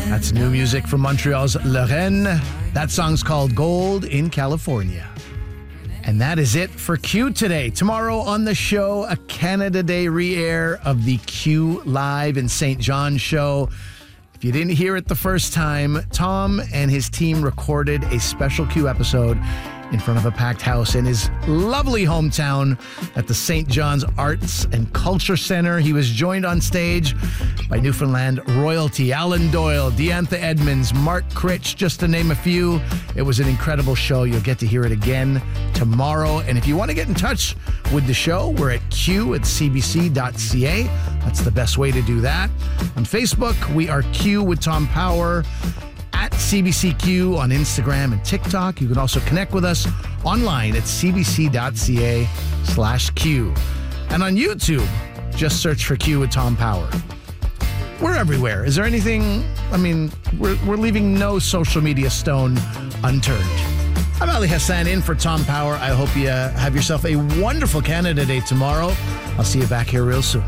That's new music from Montreal's Lorraine. That song's called Gold in California. And that is it for Q today. Tomorrow on the show, a Canada Day re-air of the Q Live in St. John's show. If you didn't hear it the first time, Tom and his team recorded a special Q episode in front of a packed house in his lovely hometown at the St. John's Arts and Culture Center. He was joined on stage by Newfoundland royalty, Alan Doyle, Deantha Edmonds, Mark Critch, just to name a few. It was an incredible show. You'll get to hear it again tomorrow. And if you want to get in touch with the show, we're at q@cbc.ca. That's the best way to do that. On Facebook, we are Q with Tom Power. At CBCQ on Instagram and TikTok. You can also connect with us online at cbc.ca/Q. And on YouTube, just search for Q with Tom Power. We're everywhere. Is there anything, we're leaving no social media stone unturned. I'm Ali Hassan in for Tom Power. I hope you have yourself a wonderful Canada Day tomorrow. I'll see you back here real soon.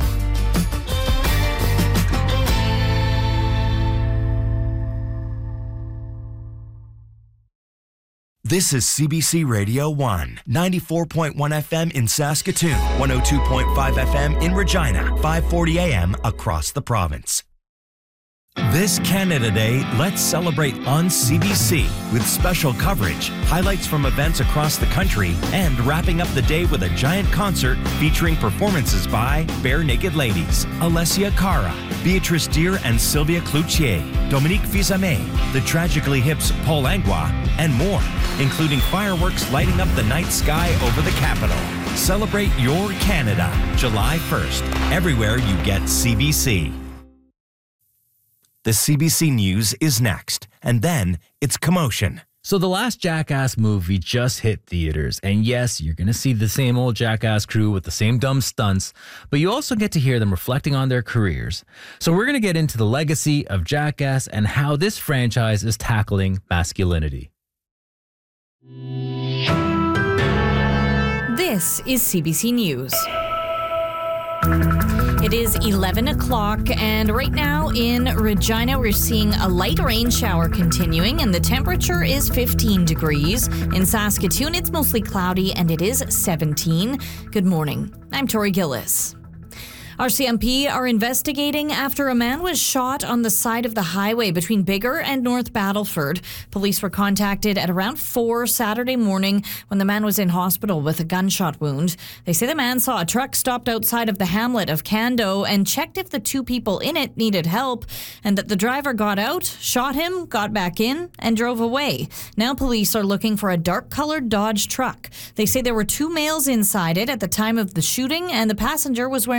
This is CBC Radio 1, 94.1 FM in Saskatoon, 102.5 FM in Regina, 540 AM across the province. This Canada Day, let's celebrate on CBC with special coverage, highlights from events across the country, and wrapping up the day with a giant concert featuring performances by Bare Naked Ladies, Alessia Cara, Beatrice Deer and Sylvia Cloutier, Dominique Fils-Aimé, the Tragically Hip's Paul Langlois, and more, including fireworks lighting up the night sky over the capital. Celebrate your Canada, July 1st, everywhere you get CBC. The CBC News is next, and then it's Commotion. So the last Jackass movie just hit theaters, and yes, you're going to see the same old Jackass crew with the same dumb stunts, but you also get to hear them reflecting on their careers. So we're going to get into the legacy of Jackass and how this franchise is tackling masculinity. This is CBC News. It is 11 o'clock, and right now in Regina, we're seeing a light rain shower continuing, and the temperature is 15 degrees. In Saskatoon, it's mostly cloudy, and it is 17. Good morning. I'm Tori Gillis. RCMP are investigating after a man was shot on the side of the highway between Biggar and North Battleford. Police were contacted at around 4 Saturday morning when the man was in hospital with a gunshot wound. They say the man saw a truck stopped outside of the hamlet of Cando and checked if the two people in it needed help, and that the driver got out, shot him, got back in, and drove away. Now police are looking for a dark-colored Dodge truck. They say there were two males inside it at the time of the shooting, and the passenger was wearing